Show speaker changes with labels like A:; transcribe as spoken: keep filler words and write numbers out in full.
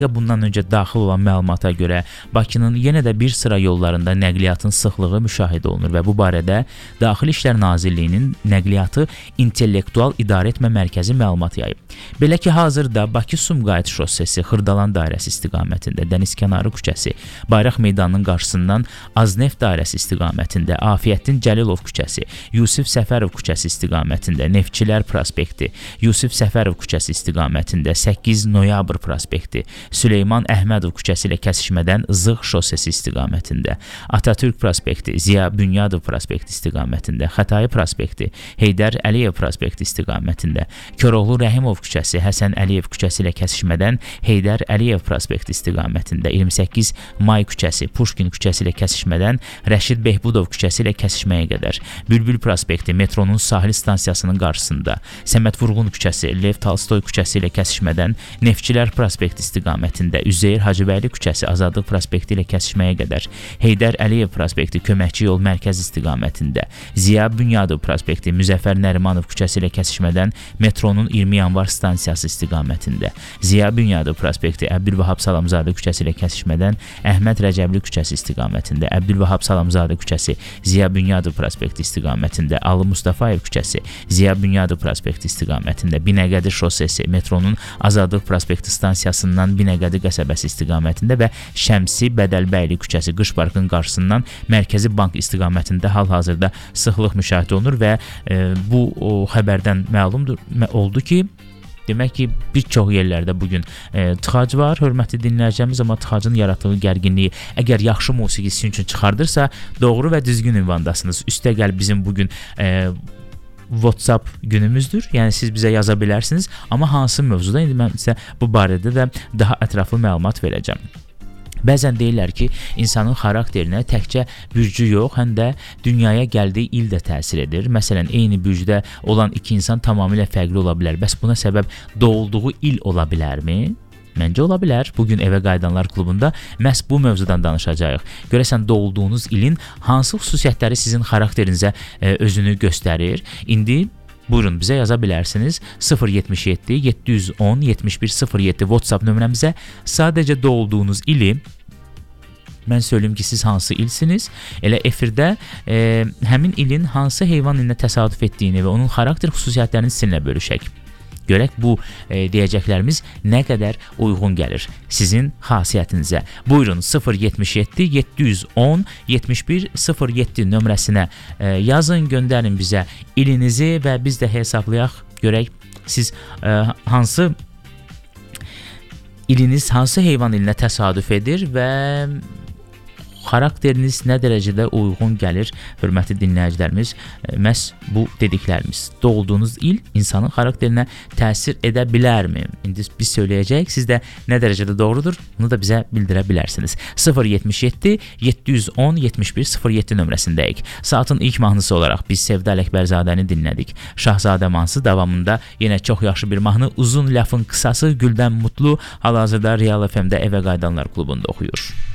A: Bundan öncə daxil olan məlumata görə Bakının yenə də bir sıra yollarında nəqliyyatın sıxlığı müşahidə olunur və bu barədə Daxili İşlər Nazirliyinin Nəqliyyatı İntellektual İdarə Etmə Mərkəzi məlumat yayıb. Belə ki, hazırda Bakı-Sumqayıt şossesi Xırdalan dairəsi istiqamətində, Dənizkənarı küçəsi, Bayraq meydanının qarşısından Azneft dairəsi istiqamətində, Afiyyətdin Cəlilov küçəsi, Yusif Səfərov küçəsi istiqamətində, Neftçilər prospekti, Yusif Səfərov küçəsi istiqamətində, səkkiz noyabr prospekti, Süleyman Əhmədov küçəsi ilə kəsişmədən Zığ şossesi istiqamətində, Atatürk prospekti, Ziya Bünyadov prospekti istiqamətində, Xətai prospekti, Heydər Əliyev prospekti istiqamətində, Koroğlu Rəhimov küçəsi, Həsən Əliyev küçəsi ilə kəsişmədən Heydər Əliyev prospekti istiqamətində, iyirmi səkkiz may küçəsi, Puşkin küçəsi ilə kəsişmədən Rəşid Behbudov küçəsi ilə kəsişməyə qədər, Bülbül prospekti, metronun sahil stansiyasının qarşısında, Səməd Vurğun küçəsi, Lev Tolstoy küçəsi ilə kəsişmədən Neftçilər prospekti istiqamətində, Üzeyir Hacıbəyli küçəsi Azadlıq prospekti ilə kəsişməyə qədər, Heydər Əliyev prospekti Köməkçi yol mərkəz istiqamətində, Ziya Bünyadov prospekti Müzəffər Nərimanov küçəsi ilə kəsişmədən metronun iyirmi yanvar stansiyası istiqamətində, Ziya Bünyadov prospekti Əbdülvahab Salamzadə küçəsi ilə kəsişmədən Əhməd Rəcəbli küçəsi istiqamətində, Əbdülvahab Salamzadə küçəsi Ziya Bünyadov prospekti istiqamətində, Alı Mustafayev küçəsi Ziya Bünyadov prospekti istiqamətində, Binəqədi şossesi metronun Azadlıq prospekti stansiyasından Binəqədi qəsəbəsi istiqamətində və Şəmsi Bədəlbəyli küçəsi Qış Parkın qarşısından Mərkəzi Bank istiqamətində hal-hazırda sıxlıq müşahidə olunur və e, bu o, xəbərdən məlumdur oldu ki, demək ki, bir çox yerlərdə bugün e, tıxac var, hörmətli dinləyəcəyimiz, amma tıxacın yaratdığı gərginliyi əgər yaxşı musiqi sizin üçün çıxardırsa, doğru və düzgün ünvandasınız. Üstəgəl bizim bugün e, WhatsApp günümüzdür. Yəni siz bizə yaza bilərsiniz, amma hansı mövzuda indi mən sizə bu barədə də daha ətraflı məlumat verəcəm. Bəzən deyirlər ki, insanın xarakterinə təkcə bürcü yox, həm də dünyaya gəldiyi il də təsir edir. Məsələn, eyni bürcdə olan iki insan tamamilə fərqli ola bilər. Bəs buna səbəb doğulduğu il ola bilərmi? Məncə ola bilər. Bugün Evə Qayıdanlar klubunda məhz bu mövzudan danışacağıq. Görəsən doğulduğunuz ilin hansı xüsusiyyətləri sizin xarakterinizə e, özünü göstərir? İndi buyurun bizə yaza bilərsiniz. sıfır yetmiş yeddi yeddi yüz on yetmiş bir sıfır yeddi WhatsApp nömrəmizə sadəcə doğulduğunuz ili mən söyləyim ki, siz hansı ilsiniz? Elə efirdə e, həmin ilin hansı heyvan ilinə təsadüf etdiyini və onun xarakter xüsusiyyətlərini sizinlə bölüşək. Görək bu e, deyəcəklərimiz nə qədər uyğun gəlir sizin xasiyyətinizə. Buyurun sıfır yetmiş yeddi yeddi yüz on yetmiş bir sıfır yeddi nömrəsinə e, yazın, göndərin bizə ilinizi və biz də hesablayaq, görək siz e, hansı iliniz hansı heyvan ilinə təsadüf edir və xarakteriniz nə dərəcədə uyğun gəlir, hörmətli dinləyicilərimiz, məhz bu dediklərimiz. Doğulduğunuz il insanın xarakterinə təsir edə bilərmi? İndi biz söyləyəcəyik, siz də nə dərəcədə doğrudur, bunu da bizə bildirə bilərsiniz. sıfır yetmiş yeddi yeddi yüz on yetmiş bir sıfır yeddi nömrəsindəyik. Saatın ilk mahnısı olaraq biz Sevda Ələkbərzadəni dinlədik. Şahzadə mansı davamında yenə çox yaxşı bir mahnı, uzun lafın qısası Güldən Mutlu hal-hazırda Real F M-də Evə Qayıdanlar klubunda oxuyur.